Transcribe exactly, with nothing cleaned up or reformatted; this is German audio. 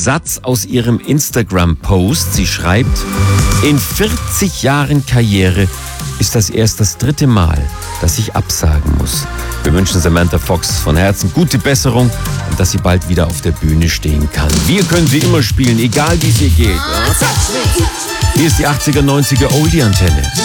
Satz aus ihrem Instagram-Post. Sie schreibt, in vierzig Jahren Karriere ist das erst das dritte Mal, dass ich absagen muss. Wir wünschen Samantha Fox von Herzen gute Besserung und dass sie bald wieder auf der Bühne stehen kann. Wir können sie immer spielen, egal wie es ihr geht. Ja? Hier ist die achtziger, neunziger Oldie-Antenne.